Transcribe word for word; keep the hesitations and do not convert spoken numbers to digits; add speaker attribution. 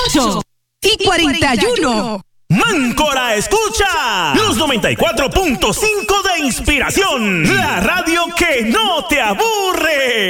Speaker 1: ocho y cuarenta y uno.
Speaker 2: Máncora escucha los noventa y cuatro punto cinco de Inspiración, la radio que no te aburre.